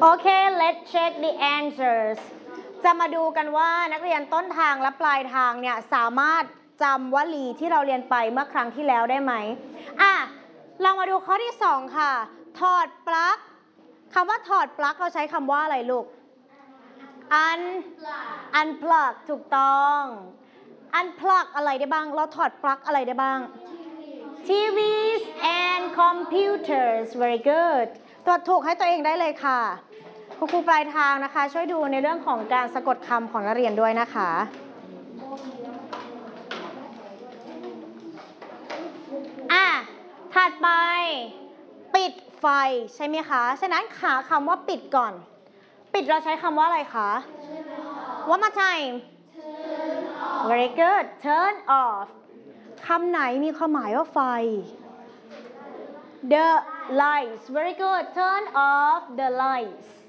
โอเค let's check the answers จะมาดูกันว่านักเรียนต้นทางและปลายทางเนี่ยสามารถจำวลีที่เราเรียนไปเมื่อครั้งที่แล้วได้ไหมเรามาดูข้อที่2ค่ะถอดปลั๊กคำว่าถอดปลั๊กเราใช้คำว่าอะไรลูก unplug ถูกต้อง unplug อะไรได้บ้างเราถอดปลั๊กอะไรได้บ้าง TVs and computers very good ตรวจถูกให้ตัวเองได้เลยค่ะคุณครูปลายทางนะคะช่วยดูในเรื่องของการสะกดคำของนักเรียนด้วยนะคะถัดไปปิดไฟใช่ไหมคะฉะนั้นหาคำว่าปิดก่อนปิดเราใช้คำว่าอะไรคะ One more time very good turn off คำไหนมีความหมายว่าไฟ The lights very good turn off the lights